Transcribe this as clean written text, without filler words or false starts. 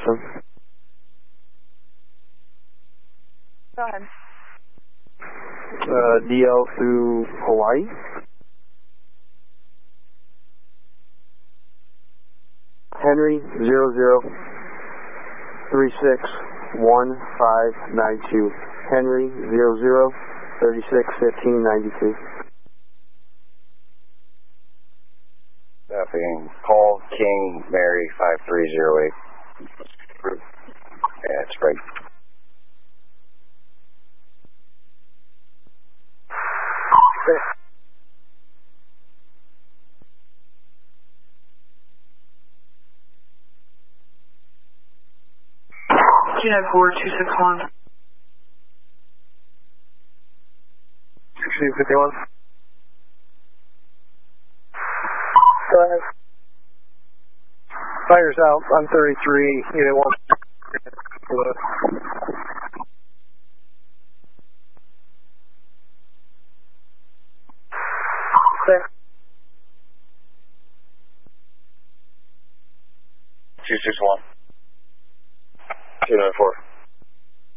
Houston. Go ahead. DL through Hawaii. Henry 00361592. Henry 00361592. Nothing. Paul King Mary 5308. Yeah, it's right. Unit 4261. 1651. Go ahead. Fire's out on 33, Unit 1. Clear. 261. 294.